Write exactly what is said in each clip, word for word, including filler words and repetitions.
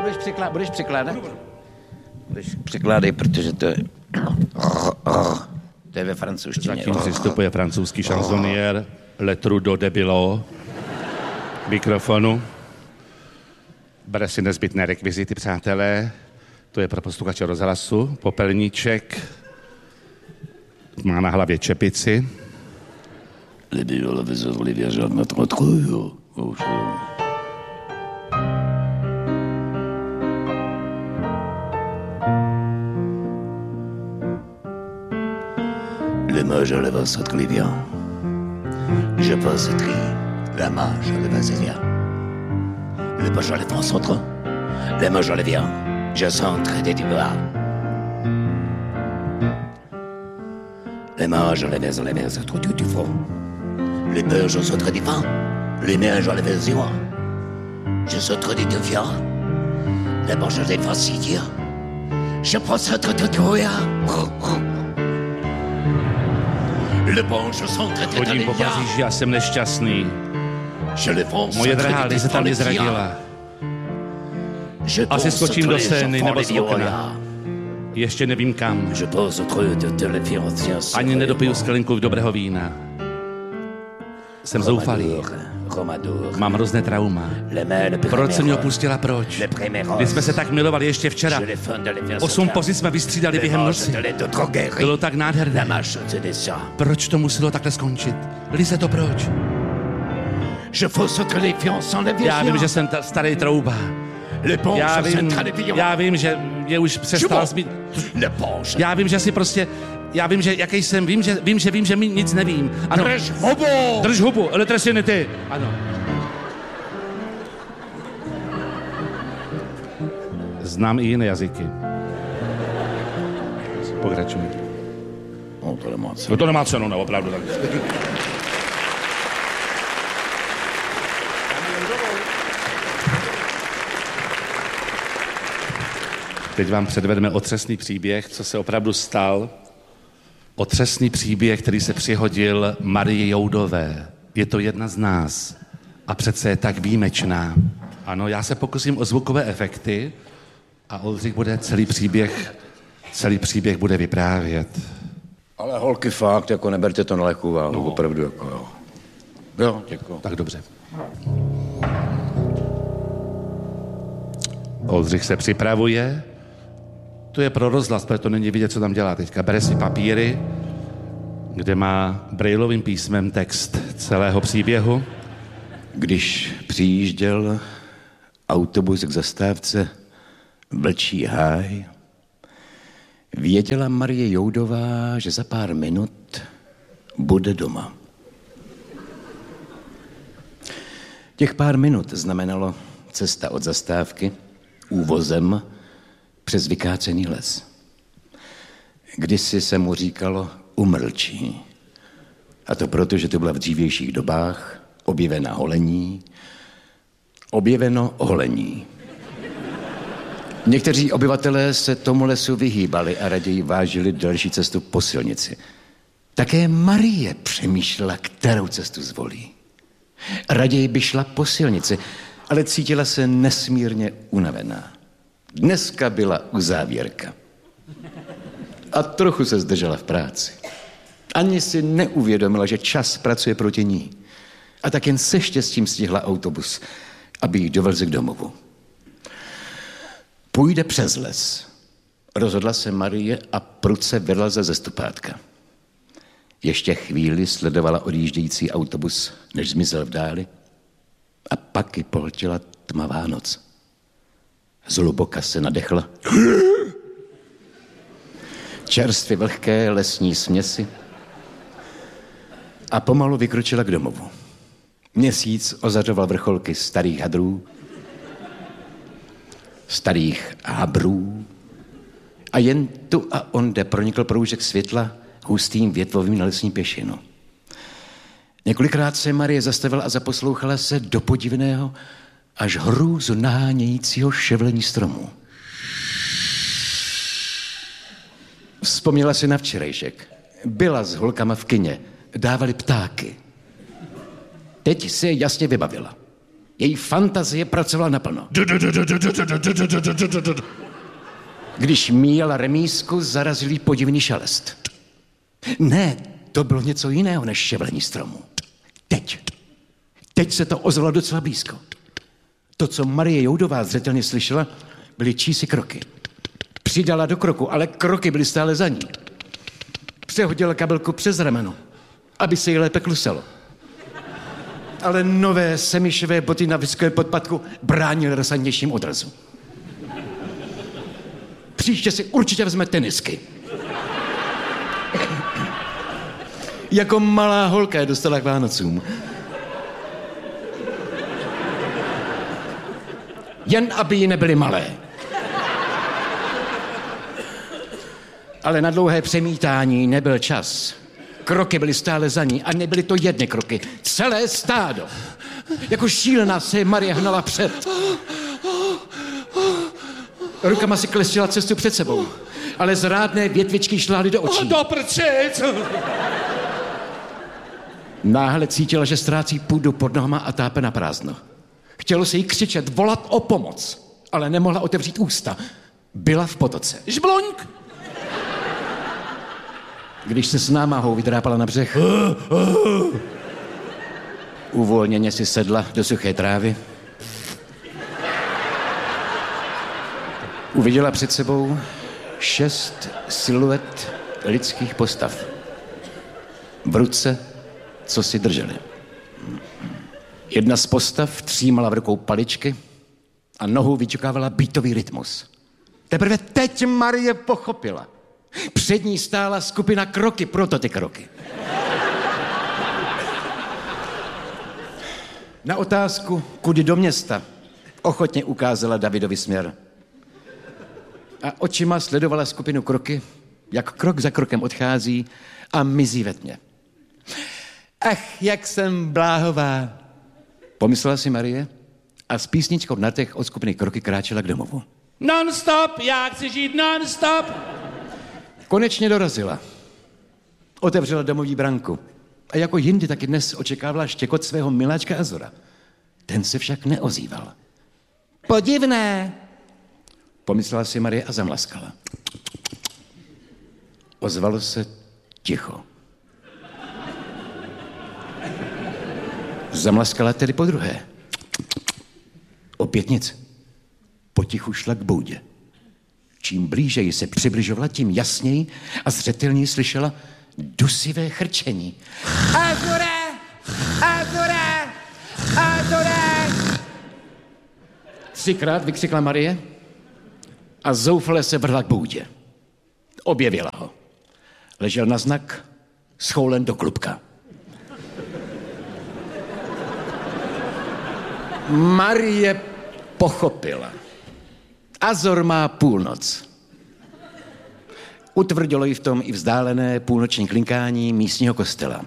budeš, překlá, budeš překládat? Budeš překládej, protože to je... To je ve francouzštině. Zatím přistupuje francouzský šanzoniér Letru do debilo mikrofonu. Bere si nezbytné rekvizity, přátelé. To je pro posluchače rozhlasu. Popelníček. Má na hlavě čepici. Le mage le vin soit clivien. Je pense tri. La mage le vin c'est bien. Le mage le vin centre. Le mage le vient. Je centre des divas. Les mages le vin le vin c'est trop du fond. Les mages sont très divins. Les mages le vin c'est moi. Je suis trop du fier. Les mages le vin c'est dire. Je pense être de toi. Chodím po Paříži, já jsem nešťastný. Moje drahá Lize tam mě zradila. Asi skočím do Seiny nebo z okna. Ještě nevím kam. Ani nedopiju sklinku dobrého vína. Jsem zoufalý. Mám hrozné trauma. Proč se mě opustila, proč? Když jsme se tak milovali ještě včera. Osm pozic jsme vystřídali během noci. Bylo tak nádherné. Proč to muselo takhle skončit? Lize, to proč? Já vím, že jsem ta starý trouba. Já vím, já vím, že je už přestal zbyt. Já vím, že si prostě... Já vím, že jaký jsem, vím, že vím, že vím, že mi nic nevím. Ano. Drž hubu! Drž hubu, elektřiny ty. Ano. Znám i jiné jazyky. Pokračuj. No, to nemá cenu. No, to nemá cenu, no, opravdu. Tak. Teď vám předvedeme otřesný příběh, co se opravdu stal. Otřesný příběh, který se přihodil Marii Joudové. Je to jedna z nás. A přece je tak výjimečná. Ano, já se pokusím o zvukové efekty a Oldřich bude celý příběh, celý příběh bude vyprávět. Ale holky, fakt, jako neberte to na lehkou váhu, no. Opravdu, jako jo. Jo, děkuji. Tak dobře. Oldřich se připravuje. To je pro rozhlas, protože to není vidět, co tam dělá teďka. Bere si papíry, kde má brailovým písmem text celého příběhu. Když přijížděl autobus k zastávce Vlčí háj, věděla Marie Joudová, že za pár minut bude doma. Těch pár minut znamenalo cesta od zastávky úvozem přes vykácený les. Kdysi se mu říkalo Umrlčí. A to proto, že to byla v dřívějších dobách objevena holení, objeveno holení. Někteří obyvatelé se tomu lesu vyhýbali a raději vážili další cestu po silnici. Také Marie přemýšlela, kterou cestu zvolí. Raději by šla po silnici, ale cítila se nesmírně unavená. Dneska byla uzávěrka. A trochu se zdržela v práci. Ani si neuvědomila, že čas pracuje proti ní. A tak jen se štěstím stihla autobus, aby jí dovezl k domovu. Půjde přes les. Rozhodla se Marie a prudce vyleze ze stupátka. Ještě chvíli sledovala odjíždějící autobus, než zmizel v dáli. A pak ji pohltila tmavá noc. Zhluboka se nadechla. Čerstvě vlhké lesní směsi a pomalu vykročila k domovu. Měsíc ozařoval vrcholky starých hadrů, starých habrů a jen tu a onde pronikl proužek světla hustým větvovým na lesní pěšinu. Několikrát se Marie zastavila a zaposlouchala se do podivného až hrůzu nahánějícího ševlení stromů. Vzpomněla si na včerejšek. Byla s holkama v kině, dávali ptáky. Teď si je jasně vybavila. Její fantazie pracovala naplno. Když míjela remízku, zarazil jí podivný šelest. Ne, to bylo něco jiného než ševlení stromu. Teď. Teď se to ozvalo docela blízko. To, co Marie Joudová zřetelně slyšela, byly čísi kroky. Přidala do kroku, ale kroky byly stále za ní. Přehodila kabelku přes rameno, aby se jí lépe kluselo. Ale nové semišové boty na vysoké podpatku bránily razantnějším odrazu. Příště si určitě vezme tenisky. Jako malá holka je dostala k Vánocům. Jen aby jí nebyly malé. Ale na dlouhé přemítání nebyl čas. Kroky byly stále za ní a nebyly to jedny kroky. Celé stádo. Jako šílená se Marie hnala před. Rukama si klestila cestu před sebou, ale zrádné větvičky šlály do očí. Do prčic! Náhle cítila, že ztrácí půdu pod nohama a tápe na prázdno. Chtělo se jí křičet, volat o pomoc, ale nemohla otevřít ústa. Byla v potoce. Žbloňk! Když se s námahou vydrápala na břeh, uvolněně si sedla do suché trávy. Uviděla před sebou šest siluet lidských postav. V ruce, co si drželi. Jedna z postav třímala v rukou paličky a nohou vyčukávala beatový rytmus. Teprve teď Marie pochopila. Před ní stála skupina kroky, proto ty kroky. Na otázku, kudy do města, ochotně ukázala Davidovi směr. A očima sledovala skupinu kroky, jak krok za krokem odchází a mizí ve tmě. Ach, jak jsem bláhová, pomyslela si Marie a s písničkou na těch od skupiny kroky kráčela k domovu. Non-stop, já chci žít non-stop. Konečně dorazila. Otevřela domovní branku. A jako jindy taky dnes očekávala štěkot svého miláčka Azora. Ten se však neozýval. Podivné, pomyslela si Marie a zamlaskala. Ozvalo se ticho. Zamlaskala tedy podruhé. Opět nic. Potichu šla k boudě. Čím blíže se přibližovala, tím jasněji a zřetelněji slyšela dusivé chrčení. Azore! Azore! Azore! Třikrát vykřikla Marie a zoufale se vrhla k boudě. Objevila ho. Ležel na znak, schoulen do klubka. Marie pochopila. Azor má půlnoc. Utvrdilo ji v tom i vzdálené půlnoční klinkání místního kostela.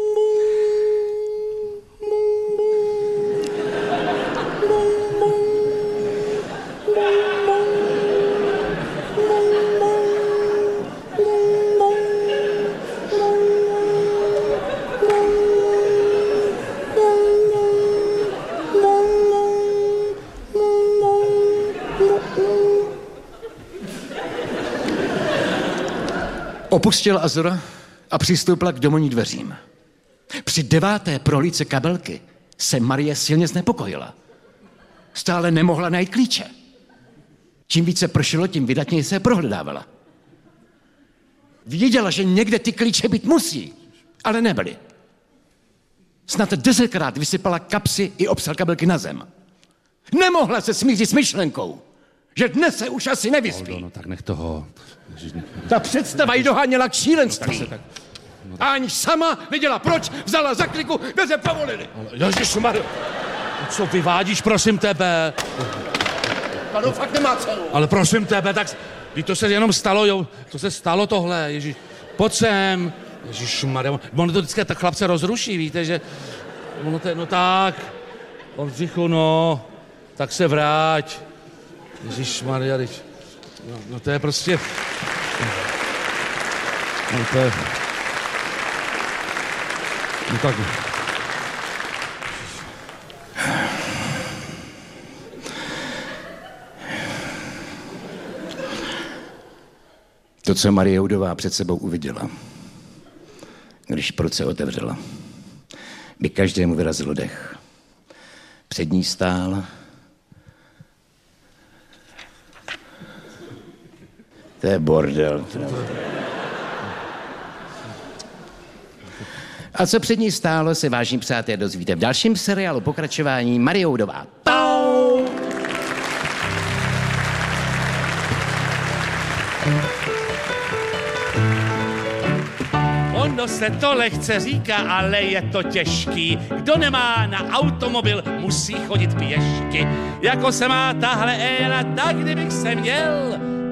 Opustila Azora a přistoupila k domovní dveřím. Při deváté prohlídce kabelky se Marie silně znepokojila. Stále nemohla najít klíče. Čím více pršelo, tím vydatněji se prohledávala. Věděla, že někde ty klíče být musí, ale nebyly. Snad desetkrát vysypala kapsy i obsah kabelky na zem. Nemohla se smířit s myšlenkou, že dnes se už asi nevyspí. Oldo, no tak nech toho. Ta představa jí doháněla k šílenství. Tak... A aniž sama neděla proč, vzala za kliku, kde se povolili. Ježišmarja, co vyvádíš, prosím tebe? Ale fakt nemá cenu. Ale prosím tebe, tak to se jenom stalo, jo, to se stalo tohle, Ježíš. Pojď sem. Ježišmarja, ono to vždycky tak chlapce rozruší, víte, že ono to je, no tak, Oldřichu, no, tak se vráť. Ježišmarja, teď, no, no to je prostě, no to je, no tak, To, co Marie Joudová před sebou uviděla, když proce otevřela, by každému vyrazilo dech. Před ní stál to je bordel. A co před ní stálo, se vážní přátelé dozvíte v dalším seriálu pokračování Marie Joudová. Pau! Ono se to lehce říká, ale je to těžký. Kdo nemá na automobil, musí chodit pěšky. Jako se má tahle éra, tak kdybych se měl